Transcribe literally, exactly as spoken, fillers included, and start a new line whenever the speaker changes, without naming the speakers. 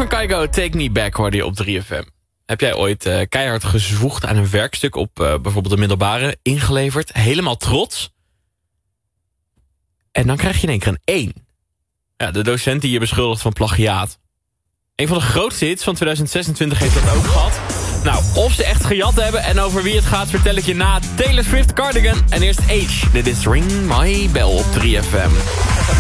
van Kygo, Take Me Back, hoorde je op drie F M. Heb jij ooit uh, keihard gezwoegd aan een werkstuk op uh, bijvoorbeeld de middelbare, ingeleverd, helemaal trots? En dan krijg je in één keer een één. Ja, de docent die je beschuldigt van plagiaat. Een van de grootste hits van twintig zesentwintig heeft dat ook gehad. Nou, of ze echt gejat hebben en over wie het gaat vertel ik je na Taylor Swift Cardigan. En eerst H, dit is Ring My Bell op drie F M.